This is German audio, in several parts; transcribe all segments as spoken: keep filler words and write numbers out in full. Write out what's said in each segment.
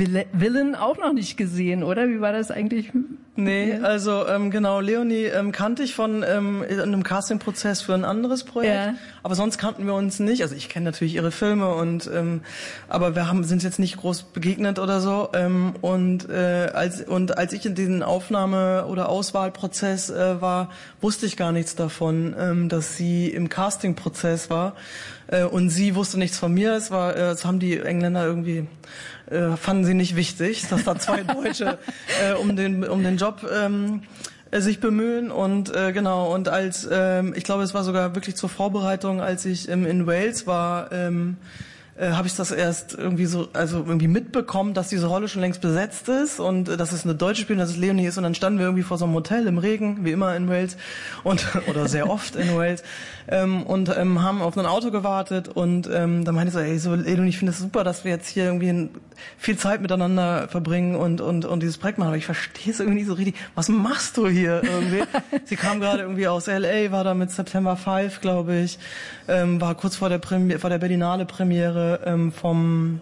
Villain auch noch nicht gesehen, oder? Wie war das eigentlich? Nee, also ähm, genau, Leonie ähm, kannte ich von ähm, in einem Castingprozess für ein anderes Projekt, ja. Aber sonst kannten wir uns nicht. Also ich kenne natürlich ihre Filme und ähm, aber wir haben sind jetzt nicht groß begegnet oder so. Ähm, und äh, als und als ich in diesen Aufnahme- oder Auswahlprozess äh, war, wusste ich gar nichts davon, ähm, dass sie im Castingprozess war. Äh, und sie wusste nichts von mir. Es war, äh, das haben die Engländer irgendwie äh, fanden sie nicht wichtig, dass da zwei Deutsche äh, um den um den Job ähm, sich bemühen und äh, genau und als ähm, ich glaube es war sogar wirklich zur Vorbereitung, als ich ähm, in Wales war, ähm, äh, habe ich das erst irgendwie so also irgendwie mitbekommen, dass diese Rolle schon längst besetzt ist und äh, dass es eine deutsche Spielerin, dass es Leonie ist und dann standen wir irgendwie vor so einem Hotel im Regen, wie immer in Wales und oder sehr oft in Wales ähm, und ähm, haben auf ein Auto gewartet und ähm, da meinte ich so, ey, so Leonie, ich finde es super, dass wir jetzt hier irgendwie viel Zeit miteinander verbringen und und und dieses Projekt machen, aber ich verstehe es irgendwie nicht so richtig. Was machst du hier irgendwie? Sie kam gerade irgendwie aus L A, war da mit September fünf, glaube ich, ähm, war kurz vor der Premiere, vor der Berlinale Premiere ähm, vom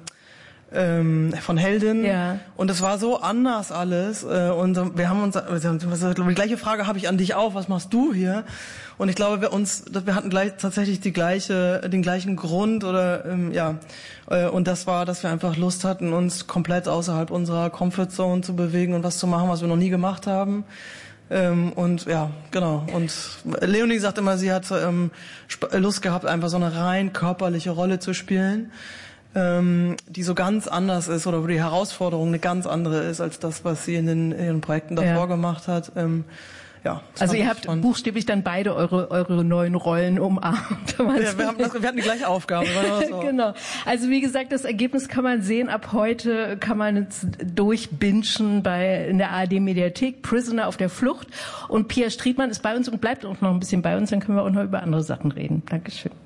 ähm, von Heldin ja. Und es war so anders alles äh, und wir haben uns wir haben, die gleiche Frage habe ich an dich auch, was machst du hier? Und ich glaube, wir uns wir hatten gleich tatsächlich die gleiche den gleichen Grund oder ähm, ja äh, und das war, dass wir einfach Lust hatten, uns komplett außerhalb unserer Comfortzone zu bewegen und was zu machen, was wir noch nie gemacht haben. Ähm, und ja, genau. Und Leonie sagt immer, sie hat ähm, Lust gehabt, einfach so eine rein körperliche Rolle zu spielen, ähm, die so ganz anders ist oder wo die Herausforderung eine ganz andere ist als das, was sie in den, in den Projekten davor ja. gemacht hat. Ähm, Ja, also ihr habt spannend. buchstäblich dann beide eure eure neuen Rollen umarmt. Ja, wir, haben das, wir hatten die gleiche Aufgabe. So. Genau. Also wie gesagt, das Ergebnis kann man sehen. Ab heute kann man jetzt durchbingen bei in der A R D-Mediathek. Prisoner auf der Flucht. Und Pia Striedmann ist bei uns und bleibt auch noch ein bisschen bei uns. Dann können wir auch noch über andere Sachen reden. Dankeschön.